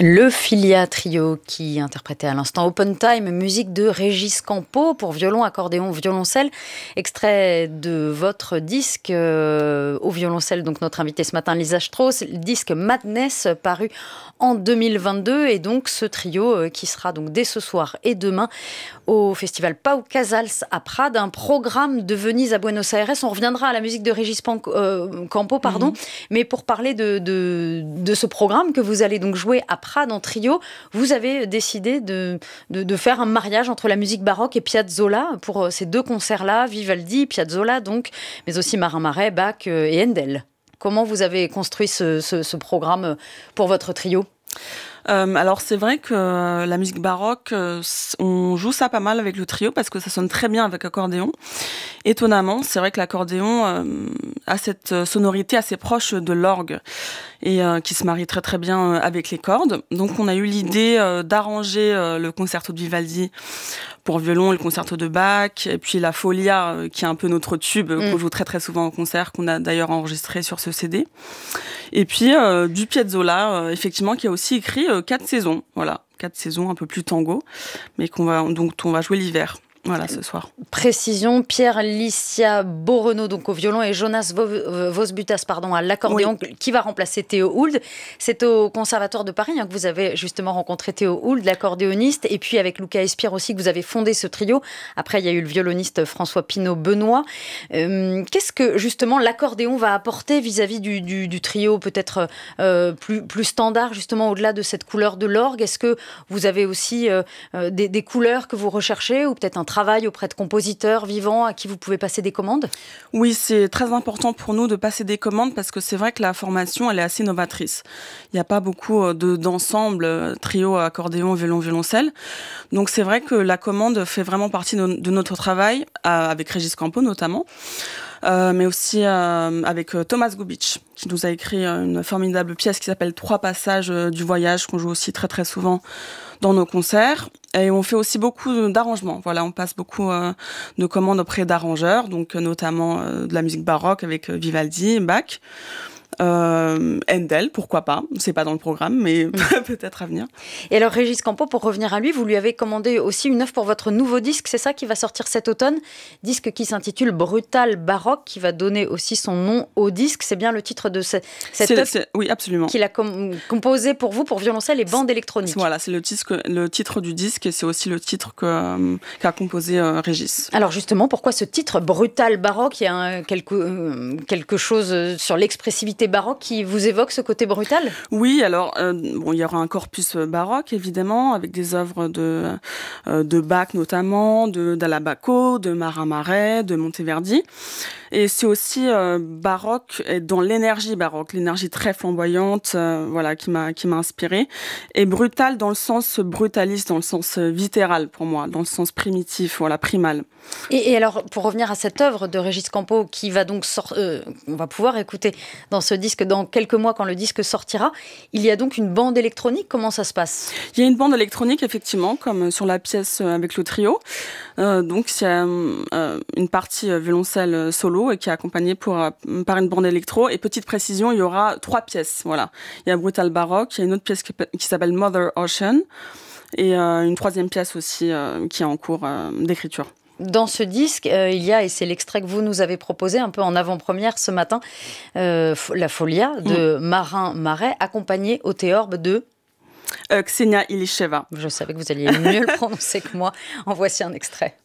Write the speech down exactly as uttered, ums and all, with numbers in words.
Le Filia Trio qui interprétait à l'instant Open Time, musique de Régis Campo pour violon, accordéon, violoncelle, extrait de votre disque euh, au violoncelle, donc notre invitée ce matin Lisa Strauss, le disque Madness paru en deux mille vingt-deux et donc ce trio euh, qui sera donc dès ce soir et demain au festival Pau Casals à Prades, un programme de Venise à Buenos Aires. On reviendra à la musique de Régis Pan- euh, Campo, pardon, mmh. mais pour parler de, de, de ce programme que vous allez donc jouer à Prades en trio, vous avez décidé de, de, de faire un mariage entre la musique baroque et Piazzolla pour ces deux concerts-là, Vivaldi, Piazzolla donc, mais aussi Marin-Marais, Bach et Handel. Comment vous avez construit ce, ce, ce programme pour votre trio ? Euh, alors c'est vrai que euh, la musique baroque, euh, on joue ça pas mal avec le trio parce que ça sonne très bien avec accordéon. Étonnamment, c'est vrai que l'accordéon euh, a cette sonorité assez proche de l'orgue et euh, qui se marie très très bien avec les cordes. Donc on a eu l'idée euh, d'arranger euh, le concerto de Vivaldi pour violon, le concerto de Bach, et puis la Folia euh, qui est un peu notre tube mmh. qu'on joue très très souvent au concert, qu'on a d'ailleurs enregistré sur ce C D. Et puis euh, du Piazzolla, euh, effectivement, qui a aussi écrit euh, quatre saisons, voilà, quatre saisons un peu plus tango, mais qu'on va donc on va jouer l'hiver. Voilà, ce soir. Précision, Pierre Licia Boreno donc au violon et Jonas Vosbutas pardon, à l'accordéon oui. qui va remplacer Théo Hould. C'est au Conservatoire de Paris hein, que vous avez justement rencontré Théo Hould, l'accordéoniste, et puis avec Luca Espire aussi que vous avez fondé ce trio. Après, il y a eu le violoniste François Pinault-Benoît. Euh, qu'est-ce que justement l'accordéon va apporter vis-à-vis du, du, du trio peut-être euh, plus, plus standard, justement au-delà de cette couleur de l'orgue? Est-ce que vous avez aussi euh, des, des couleurs que vous recherchez ou peut-être un travail auprès de compositeurs vivants à qui vous pouvez passer des commandes ? Oui, c'est très important pour nous de passer des commandes parce que c'est vrai que la formation, elle est assez novatrice. Il n'y a pas beaucoup de, d'ensemble, trio, accordéon, violon, violoncelle. Donc c'est vrai que la commande fait vraiment partie de, de notre travail, avec Régis Campo notamment. Euh, mais aussi euh, avec Thomas Gubic, qui nous a écrit une formidable pièce qui s'appelle Trois passages du voyage, qu'on joue aussi très très souvent dans nos concerts. Et on fait aussi beaucoup d'arrangements. Voilà, on passe beaucoup euh, de commandes auprès d'arrangeurs, donc notamment euh, de la musique baroque avec Vivaldi, Bach. Euh, Handel, pourquoi pas, c'est pas dans le programme, mais mmh. peut-être à venir. Et alors Régis Campo, pour revenir à lui, vous lui avez commandé aussi une œuvre pour votre nouveau disque, c'est ça qui va sortir cet automne, disque qui s'intitule Brutal Baroque, qui va donner aussi son nom au disque. C'est bien le titre de ce, cette c'est, œuvre c'est, oui, absolument. qu'il a com- composé pour vous, pour violoncelle et bande électronique. Voilà, c'est le titre, le titre du disque et c'est aussi le titre que, euh, qu'a composé euh, Régis. Alors justement, pourquoi ce titre Brutal Baroque ? Il y a un, quelque, euh, quelque chose sur l'expressivité baroque qui vous évoque ce côté brutal ? Oui, alors euh, bon, il y aura un corpus baroque évidemment avec des œuvres de euh, de Bach notamment, de d'Alabaco, de Marin-Marais, de Monteverdi. Et c'est aussi euh, baroque et dans l'énergie baroque, l'énergie très flamboyante, euh, voilà, qui m'a qui m'a inspirée. Et brutal dans le sens brutaliste, dans le sens viscéral pour moi, dans le sens primitif, voilà, primal. Et, et alors, pour revenir à cette œuvre de Régis Campo, qui va donc sortir, euh, on va pouvoir écouter dans ce disque dans quelques mois quand le disque sortira, il y a donc une bande électronique. Comment ça se passe ? Il y a une bande électronique effectivement, comme sur la pièce avec le trio. Euh, donc c'est euh, une partie violoncelle solo et qui est accompagnée pour, par une bande électro. Et petite précision, il y aura trois pièces. Voilà, il y a Brutal Baroque, il y a une autre pièce qui, qui s'appelle Mother Ocean et euh, une troisième pièce aussi euh, qui est en cours euh, d'écriture. Dans ce disque, euh, il y a, et c'est l'extrait que vous nous avez proposé un peu en avant-première ce matin, euh, la Folia de mmh. Marin-Marais, accompagnée au théorbe de euh, Ksenia Ilisheva. Je savais que vous alliez mieux le prononcer que moi. En voici un extrait.